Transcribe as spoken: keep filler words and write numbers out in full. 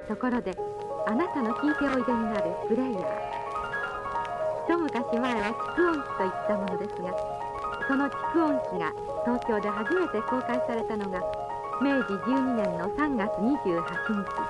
ところであなたの聞いておいでになるプレイヤー、一昔前は蓄音機といったものですが、その蓄音機が東京で初めて公開されたのが明治じゅうにねんのさんがつにじゅうはちにち。